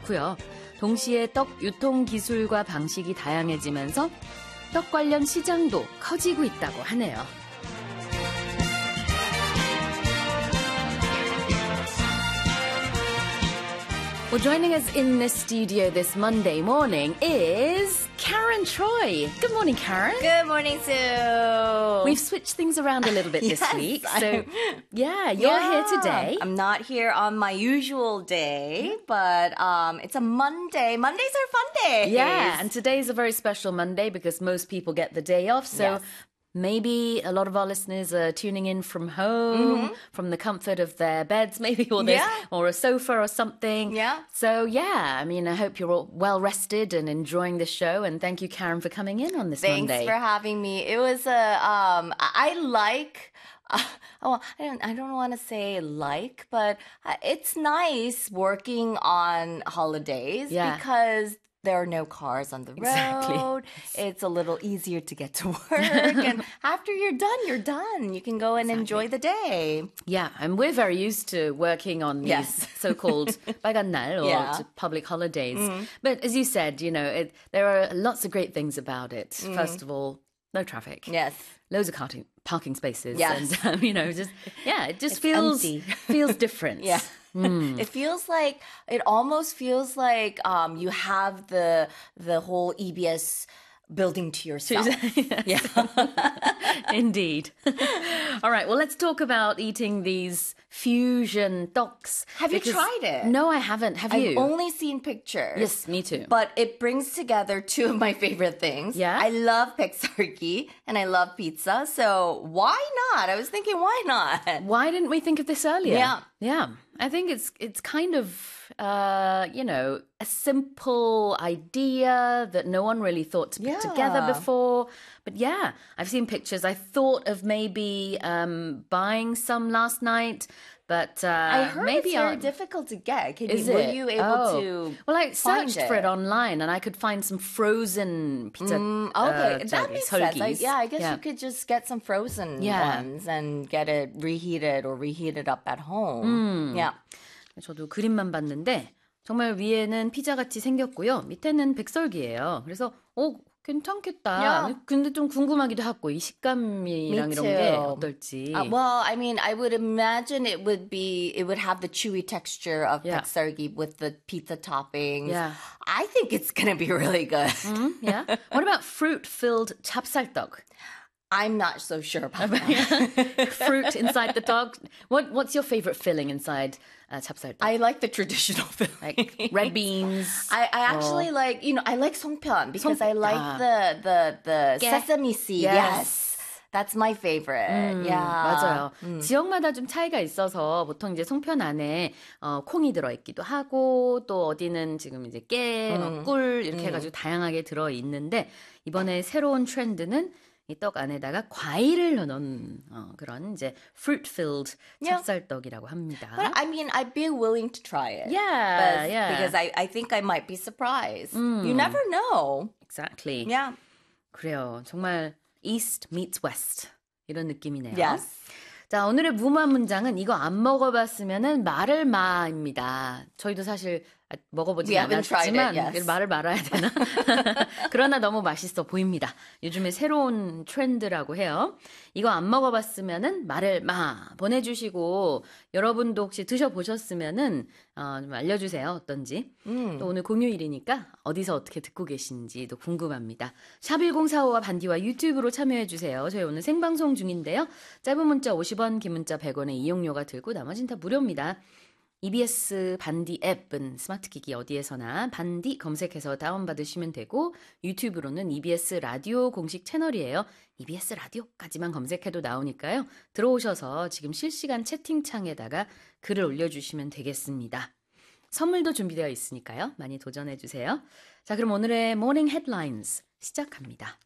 많고요. 동시에 떡 유통 기술과 방식이 다양해지면서 떡 관련 시장도 커지고 있다고 하네요. Well, joining us in the studio this Monday morning is Karen Troy. Good morning, Karen. Good morning, Sue. We've switched things around a little bit this week. So, you're here today. I'm not here on my usual day, but it's a Monday. Mondays are fun days. Yeah, and today's a very special Monday because most people get the day off. So, maybe a lot of our listeners are tuning in from home, from the comfort of their beds, maybe, or a sofa or something. Yeah. So, I mean, I hope you're all well rested and enjoying the show. And thank you, Karen, for coming in on this Monday. Thanks for having me. It was I like... I don't want to say like, but it's nice working on holidays because there are no cars on the road. Exactly. It's a little easier to get to work. And after you're done, you're done. You can go and enjoy the day. Yeah, and we're very used to working on these so-called 빨간 날 or public holidays. But as you said, you know, there are lots of great things about it. First of all, no traffic. Yes. Loads of parking spaces. Yes. And, it just feels different. Yeah. It almost feels like you have the whole EBS building to yourself. Yeah. Indeed. All right, well, let's talk about eating these fusion 떡s. Have you tried it? No, I haven't. Have you? I've only seen pictures. Yes, me too. But it brings together two of my favorite things. Yeah? I love 백설기 and I love pizza. So why not? I was thinking, why not? Why didn't we think of this earlier? Yeah. Yeah. I think it's kind of, a simple idea that no one really thought to put together before. But I've seen pictures. I thought of maybe buying some last night. But I heard maybe it's very difficult to get. Were you able to? Well, I searched for it online, and I could find some frozen pizza. Okay, that makes sense. I guess you could just get some frozen ones and get it reheated up at home. Yeah. 저도 그림만 봤는데 정말 위에는 피자같이 생겼고요. 밑에는 백설기예요. 그래서 괜찮겠다. 근데 좀 궁금하기도 하고 이 식감이랑 이런 게 어떨지. Well, I mean, I would imagine it would have the chewy texture of 백설기 with the pizza toppings. Yeah. I think it's going to be really good. What about fruit-filled 찹쌀떡? I'm not so sure about that. Fruit inside the dog. What's your favorite filling inside 찹쌀떡? I like the traditional filling. Like red beans. I actually like, I like 송편 because I like the sesame seed. Yes. That's my favorite. 맞아요. 지역마다 좀 차이가 있어서 보통 이제 송편 안에 콩이 들어있기도 하고 또 어디는 지금 이제 깨, 꿀 이렇게 해가지고 다양하게 들어있는데 이번에 새로운 트렌드는 이 떡 안에다가 과일을 넣은 그런 이제 fruit-filled 찹쌀떡이라고 합니다. But I mean, I'd be willing to try it. Because I think I might be surprised. You never know. Exactly. Yeah. 그래요. 정말 East meets West 이런 느낌이네요. Yes. 자, 오늘의 무마 문장은 이거 안 먹어봤으면은 말을 마입니다. 저희도 사실 먹어보지 않았지만 말을 말아야 되나? 그러나 너무 맛있어 보입니다. 요즘에 새로운 트렌드라고 해요. 이거 안 먹어봤으면은 말을 마 보내주시고 여러분도 혹시 드셔보셨으면은 좀 알려주세요. 어떤지. 또 오늘 공휴일이니까 어디서 어떻게 듣고 계신지도 궁금합니다. 샵1045와 반디와 유튜브로 참여해주세요. 저희 오늘 생방송 중인데요. 짧은 문자 50원, 긴 문자 100원의 이용료가 들고 나머지는 다 무료입니다. EBS 반디 앱은 스마트 기기 어디에서나 반디 검색해서 다운받으시면 되고 유튜브로는 EBS 라디오 공식 채널이에요. EBS 라디오까지만 검색해도 나오니까요. 들어오셔서 지금 실시간 채팅창에다가 글을 올려주시면 되겠습니다. 선물도 준비되어 있으니까요. 많이 도전해주세요. 자, 그럼 오늘의 모닝 헤드라인스 시작합니다.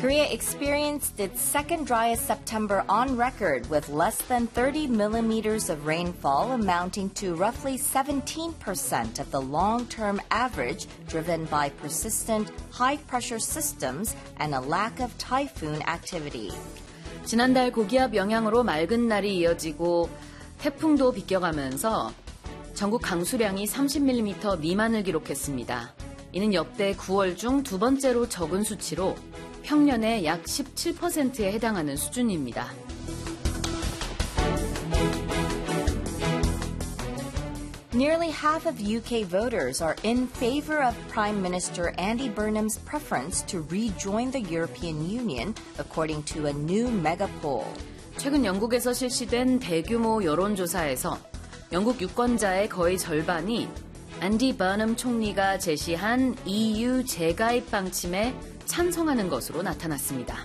Korea experienced its second driest September on record with less than 30 millimeters of rainfall amounting to roughly 17% of the long-term average driven by persistent high-pressure systems and a lack of typhoon activity. 지난달 고기압 영향으로 맑은 날이 이어지고 태풍도 비껴가면서 전국 강수량이 30mm 미만을 기록했습니다. 이는 역대 9월 중 두 번째로 적은 수치로 평년의 약 17%에 해당하는 수준입니다. Nearly half of UK voters are in favor of Prime Minister Andy Burnham's preference to rejoin the European Union, according to a new mega poll. 최근 영국에서 실시된 대규모 여론조사에서 영국 유권자의 거의 절반이 앤디 버넘 총리가 제시한 EU 재가입 방침에 찬성하는 것으로 나타났습니다.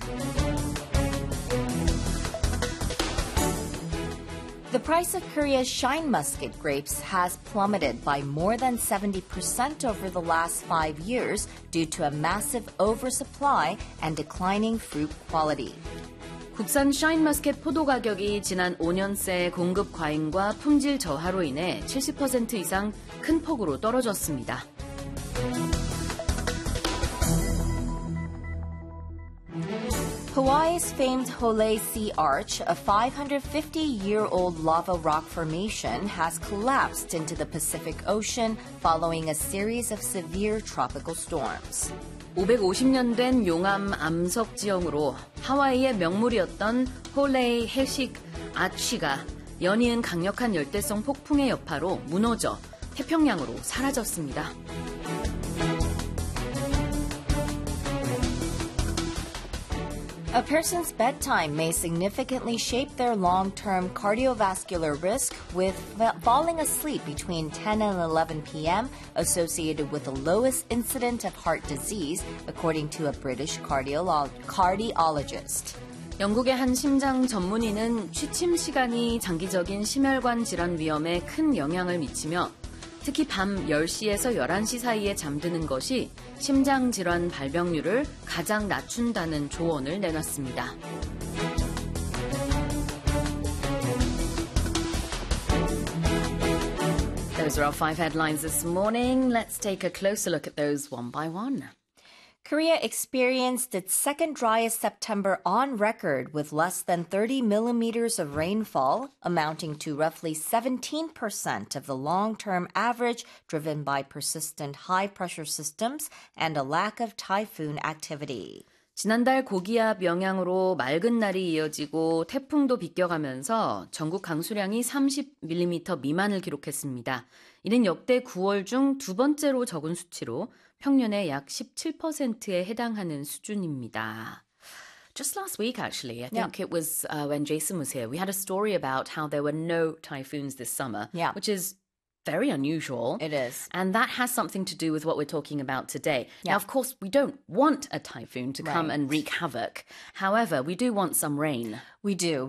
The price of Korea's shine musket grapes has plummeted by more than 70% over the last 5 years due to a massive oversupply and declining fruit quality. 국산 샤인머스켓 포도 가격이 지난 5년 새 공급 과잉과 품질 저하로 인해 70% 이상 큰 폭으로 떨어졌습니다. Hawaii's famed Hole Sea Arch, a 550-year-old lava rock formation, has collapsed into the Pacific Ocean following a series of severe tropical storms. 550년 된 용암 암석 지형으로 하와이의 명물이었던 홀레이 해식 아취가 연이은 강력한 열대성 폭풍의 여파로 무너져 태평양으로 사라졌습니다. A person's bedtime may significantly shape their long-term cardiovascular risk, with falling asleep between 10 and 11 p.m. associated with the lowest incidence of heart disease, according to a British cardiologist. 영국의 한 심장 전문의는 취침 시간이 장기적인 심혈관 질환 위험에 큰 영향을 미치며 특히 밤 10시에서 11시 사이에 잠드는 것이 심장 질환 발병률을 가장 낮춘다는 조언을 내놨습니다. Those are our 5 headlines this morning. Let's take a closer look at those one by one. Korea experienced its second driest September on record with less than 30 millimeters of rainfall, amounting to roughly 17% of the long-term average, driven by persistent high-pressure systems and a lack of typhoon activity. 지난달 고기압 영향으로 맑은 날이 이어지고 태풍도 비껴가면서 전국 강수량이 30mm 미만을 기록했습니다. 이는 역대 9월 중 두 번째로 적은 수치로 평년의 약 17%에 해당하는 수준입니다. Just last week, actually, I think it was when Jason was here, we had a story about how there were no typhoons this summer, which is very unusual. It is. And that has something to do with what we're talking about today. Now, of course, we don't want a typhoon to come and wreak havoc. However, we do want some rain. We do.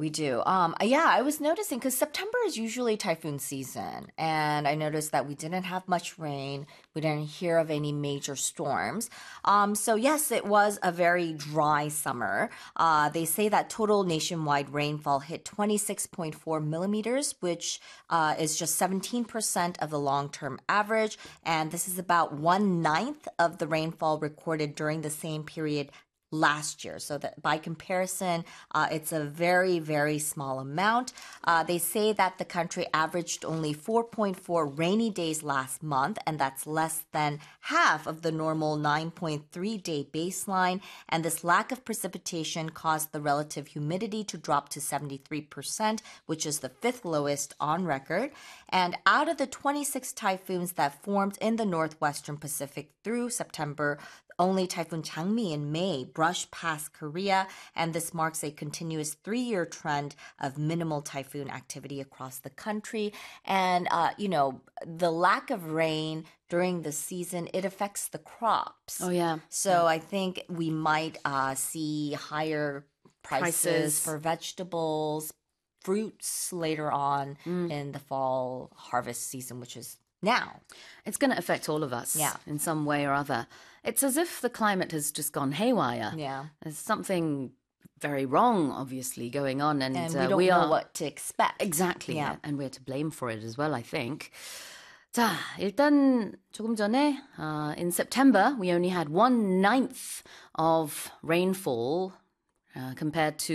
I was noticing because September is usually typhoon season, and I noticed that we didn't have much rain. We didn't hear of any major storms. So yes, it was a very dry summer. They say that total nationwide rainfall hit 26.4 millimeters, which is just 17% of the long-term average, and this is about 1/9 of the rainfall recorded during the same period last year. So that by comparison, it's a very, very small amount. They say that the country averaged only 4.4 rainy days last month, and that's less than half of the normal 9.3-day baseline. And this lack of precipitation caused the relative humidity to drop to 73%, which is the fifth lowest on record. And out of the 26 typhoons that formed in the northwestern Pacific through September, only Typhoon Changmi in May brushed past Korea, and this marks a continuous 3-year trend of minimal typhoon activity across the country. And, the lack of rain during the season, it affects the crops. Oh, yeah. So I think we might see higher prices for vegetables, fruits later on in the fall harvest season, which is now. It's going to affect all of us in some way or other. it's as if the climate has just gone haywire. Yeah. There's something very wrong, obviously, going on. And we don't know what to expect. Exactly. Yeah. And we're to blame for it as well, I think. 자, 일단 조금 전에 in September, we only had 1/9 of rainfall compared to